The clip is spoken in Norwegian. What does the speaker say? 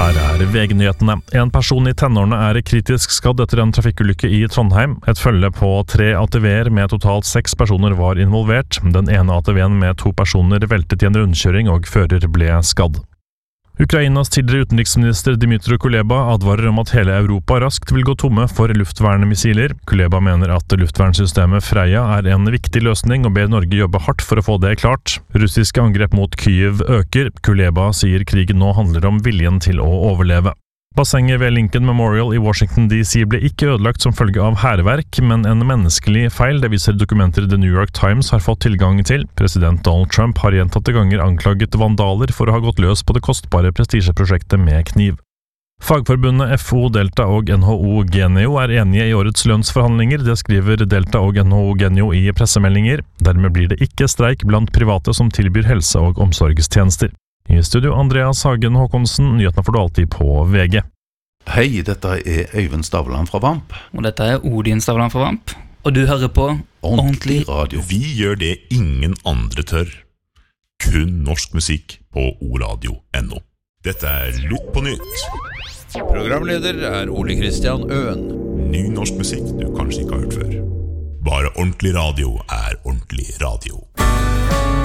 Her VG-nyhetene. En person I tenårene kritisk skadd etter en trafikkulykke I Trondheim. Et følge på 3 ATV-er med totalt 6 personer var involvert. Den ene ATV-en med 2 personer veltet I en rundkjøring og fører ble skadd. Ukrainas tidligere utenriksminister Dmytro Kuleba advarer om at hele Europa raskt vil gå tomme for luftvernmissiler. Kuleba mener at luftvernsystemet Freya en viktig løsning og ber Norge jobbe hardt for å få det klart. Russiske angrep mot Kyiv øker. Kuleba sier krigen nå handler om viljen til å overleve. Bassenget ved Lincoln Memorial I Washington DC ble ikke ødelagt som følge av hærverk, men en menneskelig feil, det viser dokumenter The New York Times har fått tilgang til. President Donald Trump har gjentatte ganger anklaget vandaler for å ha gått løs på det kostbare prestisjeprosjektet med kniv. Fagforbundet FO, Delta og NHO Genio enige I årets lønnsforhandlinger, det skriver Delta og NHO Genio I pressemeldinger. Dermed blir det ikke streik blant private som tilbyr helse- og omsorgstjenester. I studio Andreas Hagen Håkonsen, nyhetene får du alltid på VG. Hei, dette Øyvind Stavland fra VAMP. Og dette Odin Stavland fra VAMP. Og du hører på Ordentlig Radio. Vi gjør det ingen andre tør. Kun norsk musikk på oradio.no. Dette Lytt på nytt. Programleder Ole Kristian Øen. Ny norsk musikk du kanskje ikke har hørt før. Bare ordentlig radio ordentlig radio.